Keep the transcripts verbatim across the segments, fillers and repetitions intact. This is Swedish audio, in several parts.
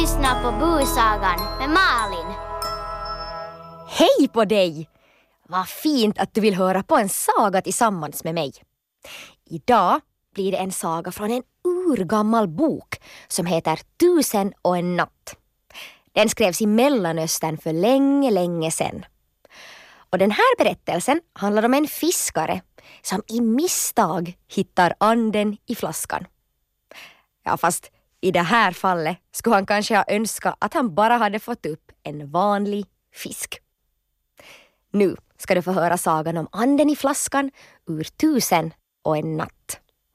Lyssna på Busagan med Malin. Hej på dig! Vad fint att du vill höra på en saga tillsammans med mig. Idag blir det en saga från en urgammal bok som heter Tusen och en natt. Den skrevs i Mellanöstern för länge, länge sedan. Och den här berättelsen handlar om en fiskare som i misstag hittar anden i flaskan. Ja, fast i det här fallet skulle han kanske ha önskat att han bara hade fått upp en vanlig fisk. Nu ska du få höra sagan om anden i flaskan ur Tusen och en natt.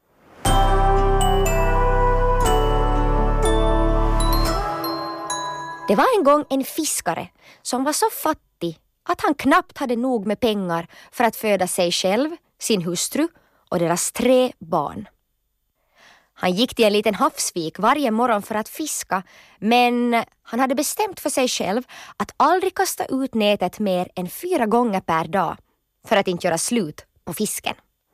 Det var en gång en fiskare som var så fattig att han knappt hade nog med pengar för att föda sig själv, sin hustru och deras tre barn. Han gick till en liten havsvik varje morgon för att fiska, men han hade bestämt för sig själv att aldrig kasta ut nätet mer än fyra gånger per dag för att inte göra slut på fisken.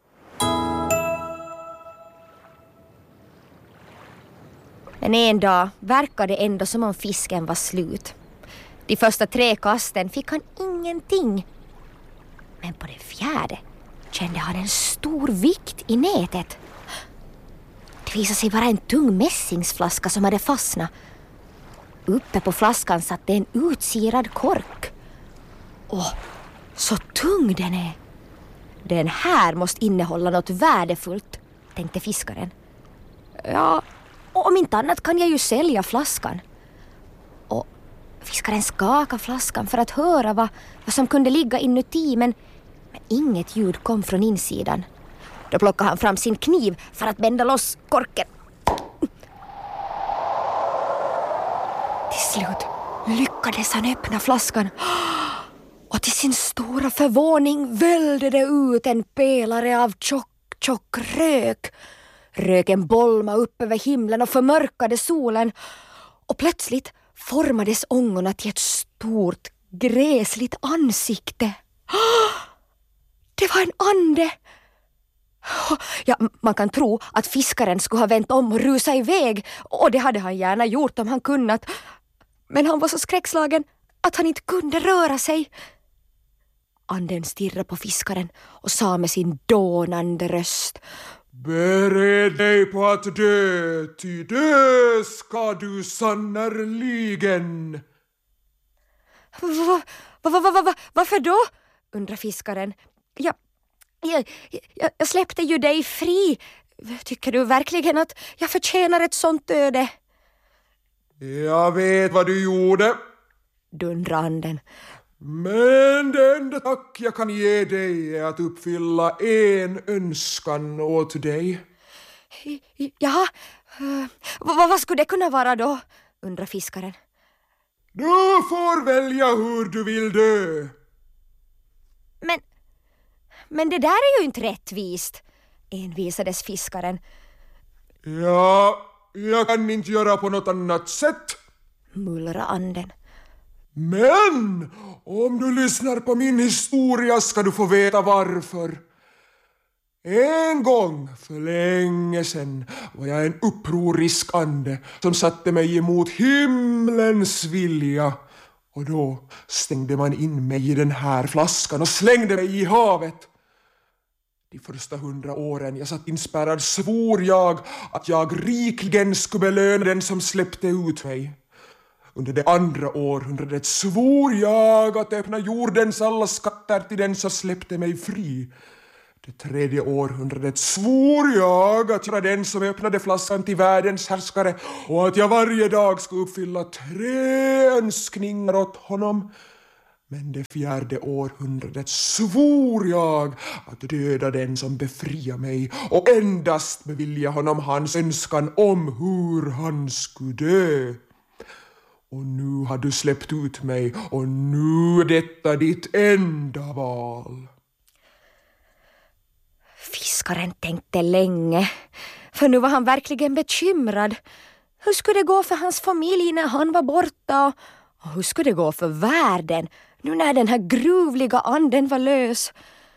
Men en dag verkade det ändå som om fisken var slut. De första tre kasten fick han ingenting. Men på det fjärde kände han en stor vikt i nätet. Det visade sig vara en tung mässingsflaska som hade fastnat. Uppe på flaskan satt en utsirad kork. Åh, så tung den är! Den här måste innehålla något värdefullt, tänkte fiskaren. Ja, och om inte annat kan jag ju sälja flaskan. Och fiskaren skakade flaskan för att höra vad, vad som kunde ligga inuti, men, men inget ljud kom från insidan. Då plockade han fram sin kniv för att bända loss korken. Till slut lyckades han öppna flaskan. Och till sin stora förvåning vällde det ut en pelare av tjock, tjock rök. Röken bolmade upp över himlen och förmörkade solen. Och plötsligt formades ångorna till ett stort, gräsligt ansikte. Det var en ande! Ja, man kan tro att fiskaren skulle ha vänt om och rusat iväg, och det hade han gärna gjort om han kunnat. Men han var så skräckslagen att han inte kunde röra sig. Anden stirrade på fiskaren och sa med sin dånande röst: Bered dig på att dö, ty dö ska du sannarligen. Va, va, va, va, va, varför då? undrar fiskaren. Ja, jag, jag, jag släppte ju dig fri. Tycker du verkligen att jag förtjänar ett sånt öde? Jag vet vad du gjorde, dundrar anden. Men det enda tack jag kan ge dig är att uppfylla en önskan åt dig. Ja, uh, vad, vad skulle det kunna vara då? undrar fiskaren. Du får välja hur du vill dö. Men, men det där är ju inte rättvist, envisades fiskaren. Ja, jag kan inte göra på något annat sätt, mullrade anden. Men om du lyssnar på min historia ska du få veta varför. En gång för länge sedan var jag en upprorisk ande som satte mig emot himlens vilja. Och då stängde man in mig i den här flaskan och slängde mig i havet. De första hundra åren jag satt inspärrad svor jag att jag rikligen skulle belöna den som släppte ut mig. Under det andra århundradet svor jag att öppna jordens alla skatter till den som släppte mig fri. Det tredje århundradet svor jag att jag var den som öppnade flaskan till världens härskare och att jag varje dag skulle uppfylla tre önskningar åt honom. Men det fjärde århundradet svor jag att döda den som befriar mig och endast bevilja honom hans önskan om hur han skulle dö. Och nu har du släppt ut mig och nu är detta ditt enda val. Fiskaren tänkte länge, för nu var han verkligen bekymrad. Hur skulle det gå för hans familj när han var borta? Och hur skulle det gå för världen nu när den här gruvliga anden var lös?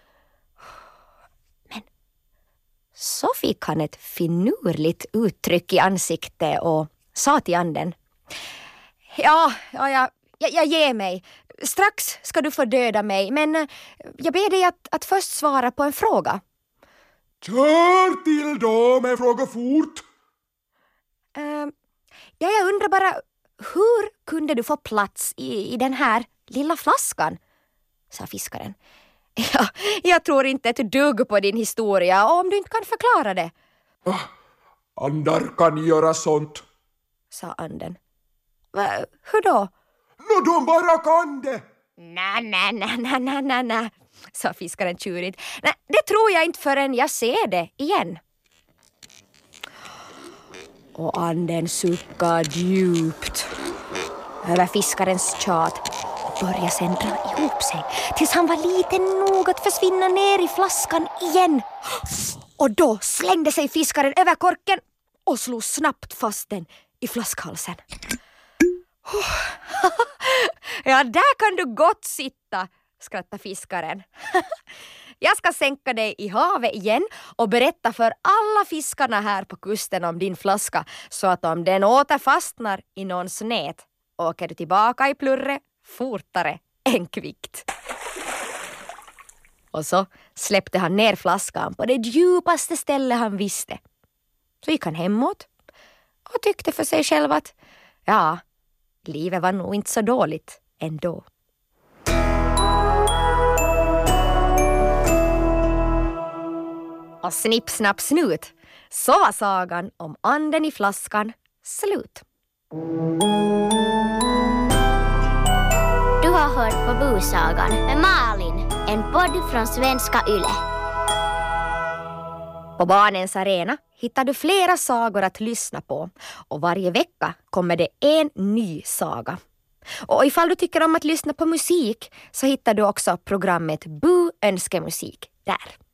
Men så fick han ett finurligt uttryck i ansiktet och sa till anden: Ja, ja, ja jag, jag ger mig. Strax ska du få döda mig, men eh, jag ber dig att, att först svara på en fråga. Kör till då med fråga fort. Uh, ja, jag undrar bara, hur kunde du få plats i, i den här lilla flaskan? Sa fiskaren. Ja, jag tror inte ett dugg på din historia om du inte kan förklara det. Ah, andar kan göra sånt. Sa anden. Va, hur då? Nå, de bara kan det. Nej, nej, nej, nej, nej, nej, nej, sa fiskaren tjurigt. Nej, det tror jag inte förrän jag ser det igen. Och anden suckade djupt över fiskarens tjat och började sen dra ihop sig tills han var liten nog att försvinna ner i flaskan igen. Och då slängde sig fiskaren över korken och slog snabbt fast den i flaskhalsen. Ja, där kan du gott sitta, skrattade fiskaren. Jag ska sänka dig i havet igen och berätta för alla fiskarna här på kusten om din flaska, så att om den åter fastnar i någons nät åker du tillbaka i plurre fortare än kvickt. Och så släppte han ner flaskan på det djupaste ställe han visste. Så gick han hemåt och tyckte för sig själv att ja, livet var nog inte så dåligt ändå. Och snipp, snapp, snut, så var sagan om anden i flaskan slut. Du har hört på Busagan med Malin, en podd från Svenska Yle. På Barnens arena hittar du flera sagor att lyssna på och varje vecka kommer det en ny saga. Och ifall du tycker om att lyssna på musik så hittar du också programmet Bu önskemusik där.